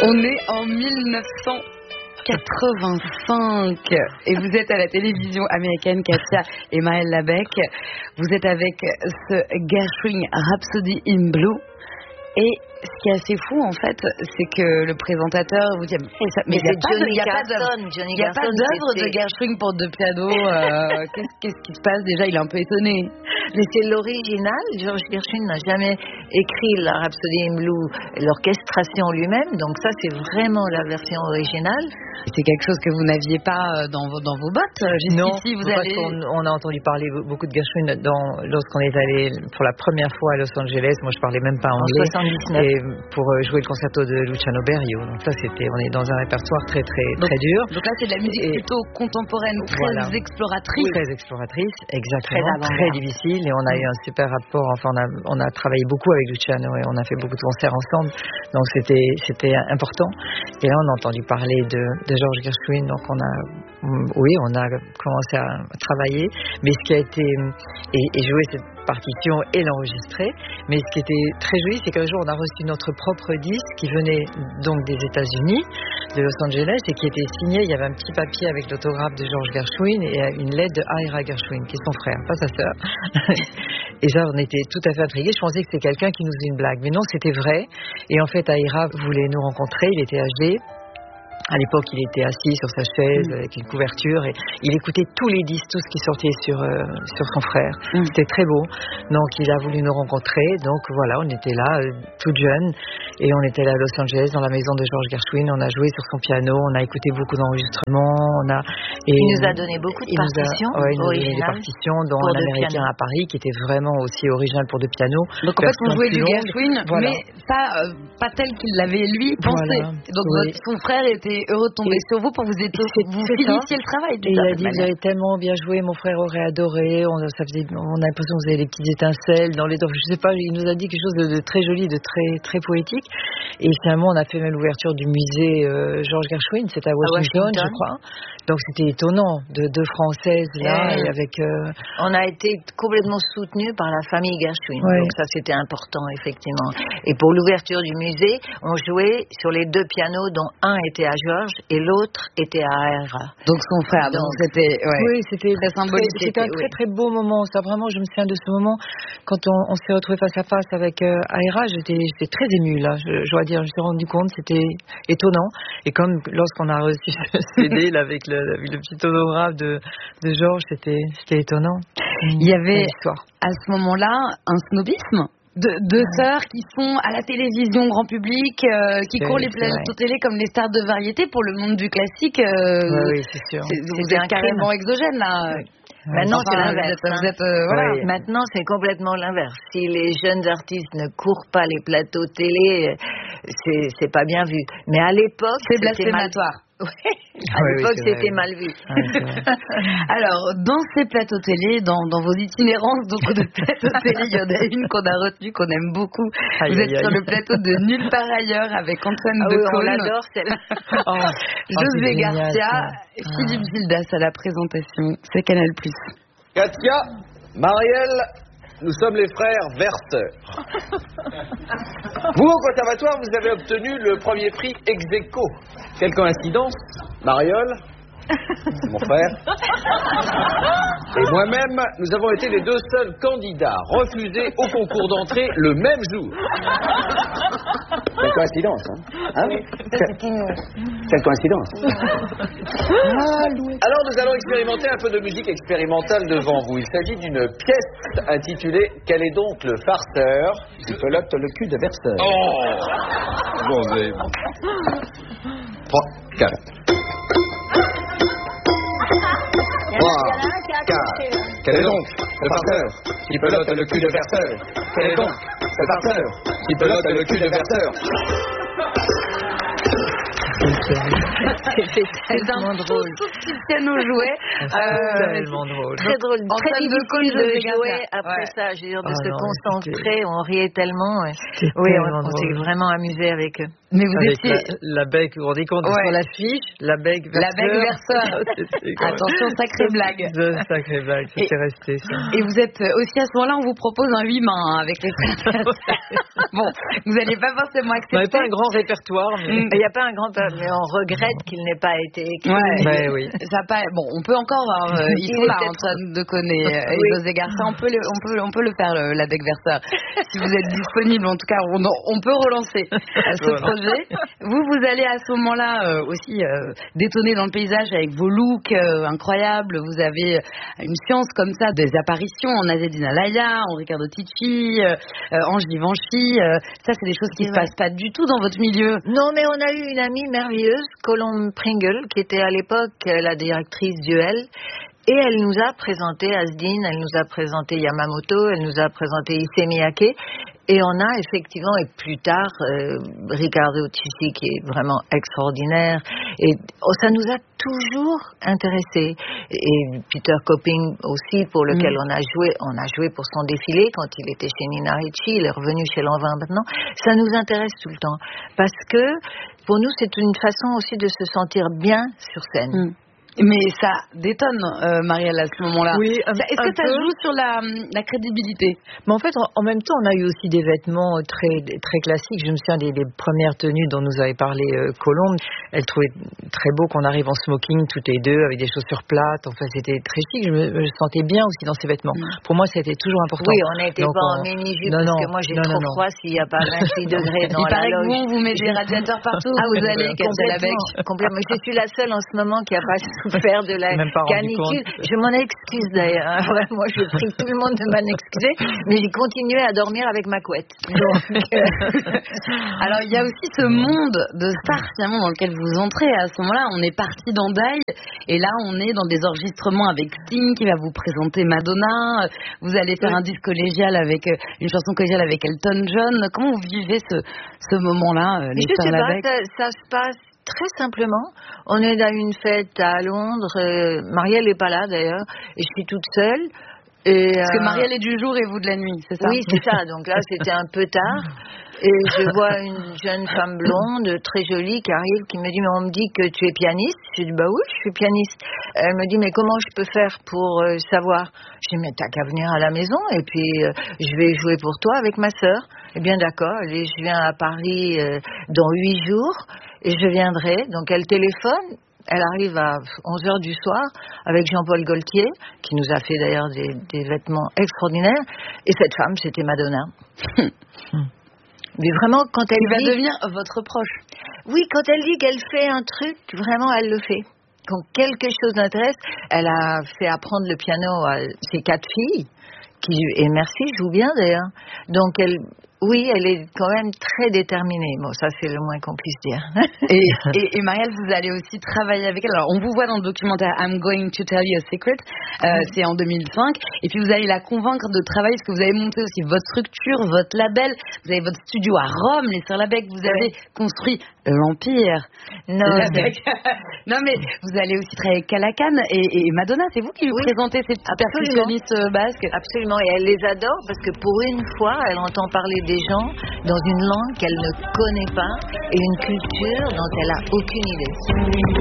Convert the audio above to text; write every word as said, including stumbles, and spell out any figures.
On est en mille neuf cent quatre-vingt-cinq et vous êtes à la télévision américaine, Katia et Maëlle Labec. Vous êtes avec ce Gershwin Rhapsody in Blue. Et ce qui est assez fou, en fait, c'est que le présentateur vous dit mais il n'y a pas d'œuvre, il n'y a pas d'œuvre de Gershwin pour deux pianos. Euh, qu'est-ce, qu'est-ce qui se passe déjà? Il est un peu étonné. Mais c'est l'original. George Gershwin n'a jamais écrit la Rhapsody in Blue, l'orchestration lui-même. Donc ça, c'est vraiment la version originale. C'est quelque chose que vous n'aviez pas dans vos, dans vos bottes jusqu'ici. Non, vous parce allez... qu'on on a entendu parler beaucoup de Gershwin dans, lorsqu'on est allé pour la première fois à Los Angeles. Moi, je parlais même pas anglais. soixante-dix-neuf. Et pour jouer le concerto de Luciano Berio. Donc ça, c'était, on est dans un répertoire très très donc, très dur. Donc là, c'est de la musique et plutôt contemporaine, très voilà. exploratrice. Très exploratrice, exactement. Très, très difficile. Et on a eu un super rapport. Enfin, on a, on a travaillé beaucoup avec Luciano et on a fait beaucoup de concerts ensemble. Donc c'était, c'était important. Et là, on a entendu parler de, de George Gershwin. Donc on a, oui, on a commencé à travailler. Mais ce qui a été et, et jouer cette partition et l'enregistrer. Mais ce qui était très joli, c'est qu'un jour, on a reçu notre propre disque qui venait donc des États-Unis, de Los Angeles, et qui était signé. Il y avait un petit papier avec l'autographe de George Gershwin et une lettre de Ira Gershwin, qui est son frère, pas sa sœur. Et ça, on était tout à fait intrigués. Je pensais que c'était quelqu'un qui nous faisait une blague. Mais non, c'était vrai. Et en fait, Ira voulait nous rencontrer. Il était âgé. À l'époque, il était assis sur sa chaise mmh. avec une couverture et il écoutait tous les disques, tout ce qui sortait sur, euh, sur son frère. Mmh. C'était très beau. Donc, il a voulu nous rencontrer. Donc, voilà, on était là, euh, toute jeune. Et on était là à Los Angeles, dans la maison de George Gershwin. On a joué sur son piano, on a écouté beaucoup d'enregistrements. On a, et il nous a donné beaucoup de partitions. A, ouais, il nous a donné des partitions, dont un américain à Paris, qui était vraiment aussi original pour deux pianos. Donc, en fait, on jouait du Gershwin, voilà. mais pas, euh, pas tel qu'il l'avait lui pensé. Voilà. Donc, oui. votre, son frère était heureux de tomber et sur vous pour vous aider, vous finissiez le travail. Et il a dit, vous avez tellement bien joué, mon frère aurait adoré, on, ça faisait, on a l'impression que vous avez des petites étincelles dans les dents, je sais pas, il nous a dit quelque chose de, de très joli, de très, très poétique. Et finalement, on a fait même l'ouverture du musée euh, George Gershwin, c'était à Washington, à Washington, je crois. Donc c'était étonnant, de deux Françaises là, et, et avec... Euh... On a été complètement soutenus par la famille Gershwin, ouais. Donc ça c'était important, effectivement. Et pour l'ouverture du musée, on jouait sur les deux pianos, dont un était à George et l'autre était à Ira. Donc son frère, donc, donc c'était ouais, oui, c'était très symbolique. C'était un très très beau moment. Ça vraiment, je me souviens de ce moment quand on, on s'est retrouvé face à face avec euh, Ira. J'étais, j'étais très émue là. Je, je dois dire, je me suis rendu compte, c'était étonnant. Et comme lorsqu'on a reçu ce C D là avec le, le petit autographe de, de Georges, c'était, c'était étonnant. Il y avait à ce moment-là un snobisme. De, deux ouais. sœurs qui sont à la télévision grand public, euh, qui c'est, courent les plateaux télé comme les stars de variété pour le monde du classique. Euh, ouais, oui, c'est sûr. C'est, vous c'est êtes carrément exogène là. Ouais. Maintenant, enfin, c'est l'inverse. Vous êtes, vous êtes, euh, voilà. Oui. Maintenant, c'est complètement l'inverse. Si les jeunes artistes ne courent pas les plateaux télé, c'est, c'est pas bien vu. Mais à l'époque, c'est blasphématoire. Mal... À oui, l'époque, oui, c'était mal vu. Ah, alors, dans ces plateaux télé, dans, dans vos itinérances donc, de plateaux télé, il y en a une qu'on a retenue, qu'on aime beaucoup. Aïe, Vous aïe, êtes aïe. sur le plateau de Nulle part ailleurs avec Antoine ah, de oui, Caunes. On l'adore, celle-là. oh, José oh, Garcia, ah. Philippe Gildas à la présentation. C'est Canal plus. Katia, Marielle, nous sommes les frères Werther. Vous, au conservatoire, vous avez obtenu le premier prix ex aequo. Quelle coïncidence, Mariole, mon frère, et moi-même, nous avons été les deux seuls candidats refusés au concours d'entrée le même jour. Quelle coïncidence, hein, hein oui, c'est une... Quelle coïncidence. Alors, nous allons expérimenter un peu de musique expérimentale devant vous. Il s'agit d'une pièce intitulée « Quel est donc le farceur qui pelote le cul de Werther ?» Oh bon, mais... trois, quatre. trois, quatre. Quel est donc le farceur qui pelote le cul de Werther? Quel est donc le farceur qui pelote le cul de Werther? C'était tellement drôle. Tout petit piano jouet. Euh, tellement drôle. Très drôle. En Très scène de difficile call, de je jouer sais après ouais. ça. Je veux dire, de oh se non, concentrer. c'était... On riait tellement. C'était oui, on, on s'est vraiment amusé avec eux. Mais vous avec étiez... la, la bec, vous vous rendez compte, ouais. sur l'affiche, la bec verseur. La bec verseur. Attention, sacrée blague. De sacrée blague, c'était resté ça. Et vous êtes aussi à ce moment-là, on vous propose un huit mains hein, avec les frères. Bon, vous n'allez pas forcément accepter. On n'avait pas un grand répertoire, mais il n'y a pas un grand, mais on regrette qu'il n'ait pas été écrit. Ouais, mais oui. Ça pas. Bon, on peut encore. Hein, ils sont là, Antoine Decaune et oui. José Garcia. On peut, le, on peut, on peut le faire le, la bec verseur. Si vous êtes disponible, en tout cas, on, on peut relancer euh, ce projet. Vous, vous allez à ce moment-là euh, aussi euh, détonner dans le paysage avec vos looks euh, incroyables. Vous avez une science comme ça des apparitions en Azedine Alaya, en Riccardo Ticci, euh, Ange Givenchy. Euh, ça, c'est des choses qui ne se passent pas du tout dans votre milieu. Non, mais on a eu une amie merveilleuse, Colombe Pringle, qui était à l'époque la directrice Duel. Et elle nous a présenté Asdin, elle nous a présenté Yamamoto, elle nous a présenté Issey Miyake. Et on a effectivement, et plus tard, euh, Riccardo Ticci, qui est vraiment extraordinaire. Et oh, ça nous a toujours intéressés. Et Peter Copping aussi, pour lequel mmh. on a joué. On a joué pour son défilé quand il était chez Nina Ricci. Il est revenu chez Lanvin maintenant. Ça nous intéresse tout le temps. Parce que, pour nous, c'est une façon aussi de se sentir bien sur scène. Mmh. Mais ça détonne, euh, Marielle, à ce moment-là. Oui, un, Est-ce un que ça peu. joue sur la, la crédibilité? Mais en fait, en, en même temps, on a eu aussi des vêtements très, très classiques. Je me souviens des, des premières tenues dont nous avait parlé euh, Colombe. Elle trouvait très beau qu'on arrive en smoking toutes les deux, avec des chaussures plates. Enfin, c'était très chic. Je me, je me sentais bien aussi dans ces vêtements. Mm. Pour moi, ça a été toujours important. Oui, on n'était pas on... en mini-jupe, non, parce non, que moi, j'ai non, trop non, froid s'il n'y a pas vingt-huit degrés dans Il la paraît loge. que vous, vous mettez des radiateurs partout, ah, vous allez casser la bec. Complètement. Je suis la seule en ce moment qui n'a pas souffert de la canicule. Je m'en excuse d'ailleurs. Moi, je prie tout le monde de m'en excuser, mais j'ai continué à dormir avec ma couette. Donc, euh... Alors, il y a aussi ce monde de stars finalement dans lequel vous entrez. À ce moment-là, on est parti d'Andaï et là, on est dans des enregistrements avec Sting qui va vous présenter Madonna. Vous allez faire un disque collégial avec une chanson collégiale avec Elton John. Comment vous vivez ce, ce moment-là, les Je sais stars pas, avec ça, ça se passe très simplement. On est à une fête à Londres. Euh, Marielle n'est pas là d'ailleurs. Et je suis toute seule. Et, Parce euh... que Marielle est du jour et vous de la nuit, c'est ça? Oui, c'est ça. Donc là, c'était un peu tard. Et je vois une jeune femme blonde, très jolie, qui arrive, qui me dit, mais on me dit que tu es pianiste. Je dis, bah oui, je suis pianiste. Elle me dit, mais comment je peux faire pour euh, savoir? Je dis, mais t'as qu'à venir à la maison et puis euh, je vais jouer pour toi avec ma sœur. Eh bien d'accord, et je viens à Paris euh, dans huit jours et je viendrai. Donc elle téléphone. Elle arrive à onze heures du soir avec Jean-Paul Gaultier, qui nous a fait d'ailleurs des, des vêtements extraordinaires. Et cette femme, c'était Madonna. Mais vraiment, quand elle qui dit... va devenir votre proche. Oui, quand elle dit qu'elle fait un truc, vraiment, elle le fait. Quand quelque chose l'intéresse, elle a fait apprendre le piano à ses quatre filles, qui, et merci, jouent bien d'ailleurs. Donc, elle... Oui, elle est quand même très déterminée. Bon, ça, c'est le moins qu'on puisse dire. et, et, et Marielle, vous allez aussi travailler avec elle. Alors, on vous voit dans le documentaire I'm Going to Tell You a Secret. Euh, mm-hmm. C'est en deux mille cinq. Et puis, vous allez la convaincre de travailler parce que vous avez monté aussi votre structure, votre label. Vous avez votre studio à Rome, les Sœurs Labec. Vous avez oui. construit l'Empire. Non, non, mais vous allez aussi travailler avec Calacan et, et Madonna. C'est vous qui lui oui. présentez ces petits percussionnistes basques. Absolument. Et elle les adore parce que pour une fois, elle entend parler des gens dans une langue qu'elle ne connaît pas et une culture dont elle n'a aucune idée.